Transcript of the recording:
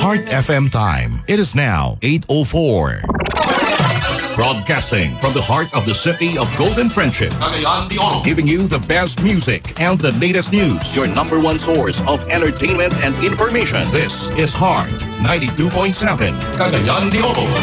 Heart FM time. It is now 8:04. Broadcasting from the heart of the city of Golden Friendship, Cagayan de Oro, giving you the best music and the latest news. Your number one source of entertainment and information. This is Heart 92.7, Cagayan de Oro.